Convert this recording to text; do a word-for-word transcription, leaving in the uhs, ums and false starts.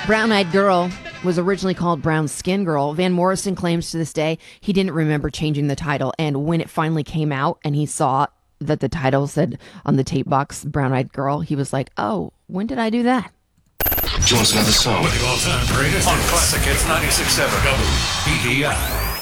Brown Eyed Girl was originally called Brown Skin Girl. Van Morrison claims to this day he didn't remember changing the title. And when it finally came out and he saw that the title said on the tape box, Brown Eyed Girl, he was like, oh, when did I do that? Do you want another song? With the all-time greatest on Classic Hits ninety-six point seven W B D I.